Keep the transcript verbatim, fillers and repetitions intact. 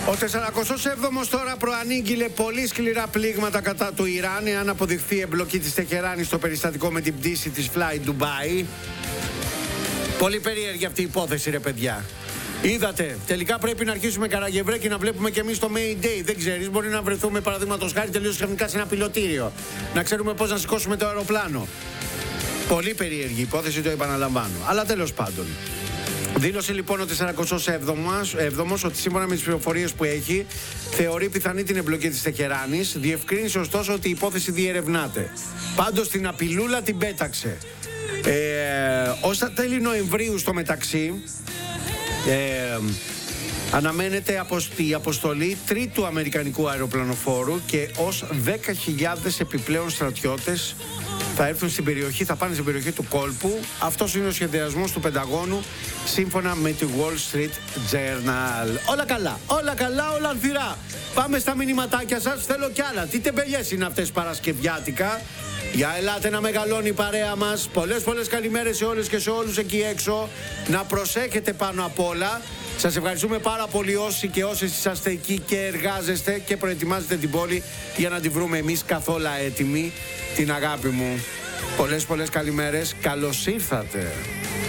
Ο σαρακοστός έβδομος τώρα προανήγγειλε πολύ σκληρά πλήγματα κατά του Ιράν εάν αποδειχθεί εμπλοκή της Τεχεράνης στο περιστατικό με την πτήση της Fly Dubai. Πολύ περίεργη αυτή η υπόθεση, ρε παιδιά. Είδατε, τελικά πρέπει να αρχίσουμε Καραγευρέκη να βλέπουμε και εμείς το Mayday. Δεν ξέρεις, μπορεί να βρεθούμε παραδείγματος χάρη τελείως ξαφνικά σε ένα πιλωτήριο. Να ξέρουμε πώς να σηκώσουμε το αεροπλάνο. Πολύ περίεργη υπόθεση, το επαναλαμβάνω. Αλλά τέλος πάντων. Δήλωσε λοιπόν ο σαρακοστός έβδομος ότι σύμφωνα με τις πληροφορίες που έχει θεωρεί πιθανή την εμπλοκή της Τεχεράνης. Διευκρίνησε ωστόσο ότι η υπόθεση διερευνάται. Πάντως την απειλούλα την πέταξε. Ε, ως τα τέλη Νοεμβρίου στο μεταξύ ε, αναμένεται η αποστολή τρίτου αμερικανικού αεροπλανοφόρου και ως δέκα χιλιάδες επιπλέον στρατιώτες θα έρθουν στην περιοχή, θα πάνε στην περιοχή του κόλπου. Αυτός είναι ο σχεδιασμός του Πενταγώνου σύμφωνα με τη Wall Street Journal. Όλα καλά, όλα καλά, όλα ανθυρά. Πάμε στα μηνυματάκια σας, θέλω κι άλλα. Τι τεμπελιές είναι αυτές παρασκευιάτικα. Για ελάτε να μεγαλώνει η παρέα μας. Πολλές πολλές καλημέρες σε όλες και σε όλους εκεί έξω. Να προσέχετε πάνω απ' όλα. Σας ευχαριστούμε πάρα πολύ όσοι και όσες είσαστε εκεί και εργάζεστε και προετοιμάζετε την πόλη για να τη βρούμε εμείς καθόλου έτοιμοι. Την αγάπη μου. Πολλές πολλές καλημέρες. Καλώς ήρθατε.